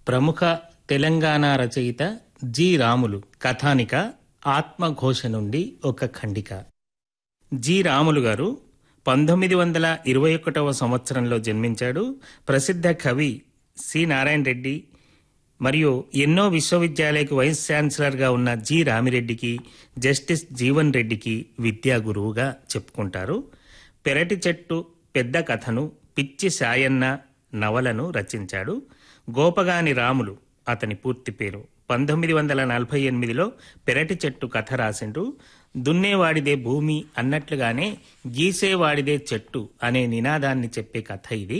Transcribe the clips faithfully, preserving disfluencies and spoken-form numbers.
ప్రముఖ తెలంగాణ రచయిత జి రాములు కథానిక ఆత్మఘోష నుండి ఒక ఖండిక. జి రాములు గారు పంతొమ్మిది వందల ఇరవై ఒకటవ సంవత్సరంలో జన్మించాడు. ప్రసిద్ధ కవి సి నారాయణ రెడ్డి మరియు ఎన్నో విశ్వవిద్యాలయకు వైస్ ఛాన్సలర్గా ఉన్న జి రామిరెడ్డికి, జస్టిస్ జీవన్ రెడ్డికి విద్యా గురువుగా చెప్పుకుంటారు. పెరటి చెట్టు పెద్ద కథను, పిచ్చి సాయన్న నవలను రచించాడు. గోపగాని రాములు అతని పూర్తి పేరు. పంతొమ్మిది వందల నలభై ఎనిమిదిలో పెరటి చెట్టు కథ రాసిండు. దున్నేవాడిదే భూమి అన్నట్లుగానే గీసేవాడిదే చెట్టు అనే నినాదాన్ని చెప్పే కథ ఇది.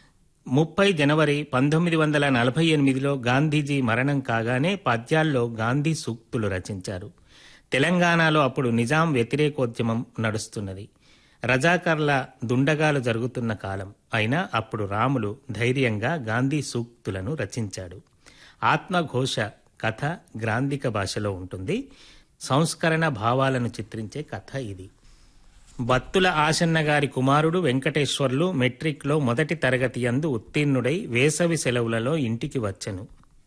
ముప్పై జనవరి పంతొమ్మిది వందల నలభై ఎనిమిదిలో గాంధీజీ మరణం కాగానే పద్యాల్లో గాంధీ సూక్తులు రచించారు. తెలంగాణలో అప్పుడు నిజాం వ్యతిరేకోద్యమం నడుస్తున్నది. రజాకర్ల దుండగాలు జరుగుతున్న కాలం అయినా అప్పుడు రాములు ధైర్యంగా గాంధీ సూక్తులను రచించాడు. ఆత్మఘోష కథ గ్రాంధిక భాషలో ఉంటుంది. సంస్కరణ భావాలను చిత్రించే కథ ఇది. బత్తుల ఆశన్న గారి కుమారుడు వెంకటేశ్వర్లు మెట్రిక్లో మొదటి తరగతి యందు ఉత్తీర్ణుడై వేసవి సెలవులలో ఇంటికి వచ్చెను.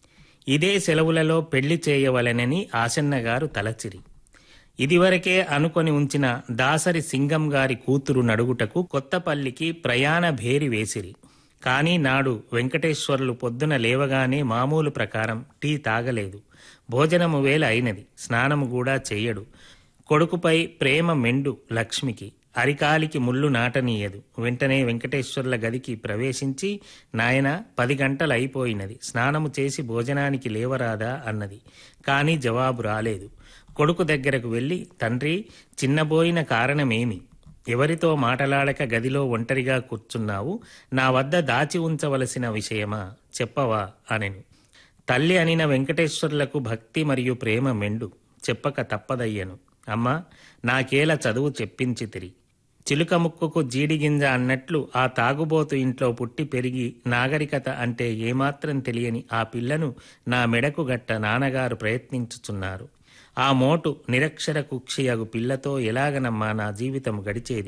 ఇదే సెలవులలో పెళ్లి చేయవలెనని ఆశన్న గారు తలచిరి. ఇదివరకే అనుకొని ఉంచిన దాసరి సింగం గారి కూతురు నడుగుటకు కొత్తపల్లికి ప్రయాణ భేరి వేసిరి. కానీ నాడు వెంకటేశ్వర్లు పొద్దున లేవగానే మామూలు ప్రకారం టీ తాగలేదు. భోజనము వేళ అయినది. స్నానము కూడా చెయ్యడు. కొడుకుపై ప్రేమ మెండు లక్ష్మికి. అరికాలికి ముళ్ళు నాటనీయదు. వెంటనే వెంకటేశ్వర్ల గదికి ప్రవేశించి, నాయన పది గంటలు అయిపోయినది, స్నానము చేసి భోజనానికి లేవరాదా అన్నది. కానీ జవాబు రాలేదు. కొడుకు దగ్గరకు వెళ్ళి, తండ్రి, చిన్నబోయిన కారణమేమి? ఎవరితో మాటలాడక గదిలో ఒంటరిగా కూర్చున్నావు? నా వద్ద దాచి ఉంచవలసిన విషయమా? చెప్పవా అనెను. తల్లి అనిన వెంకటేశ్వర్లకు భక్తి మరియు ప్రేమ మెండు. చెప్పక తప్పదయ్యను. అమ్మా, నాకేలా చదువు చెప్పించితిరి? చిలుక ముక్కుకు జీడిగింజ అన్నట్లు ఆ తాగుబోతు ఇంట్లో పుట్టి పెరిగి నాగరికత అంటే ఏమాత్రం తెలియని ఆ పిల్లను నా మెడకు గట్ట నాన్నగారు ప్రయత్నించుచున్నారు. ఆ మోటు నిరక్షర కుక్షియగు పిల్లతో ఎలాగనమ్మా నా జీవితం గడిచేది?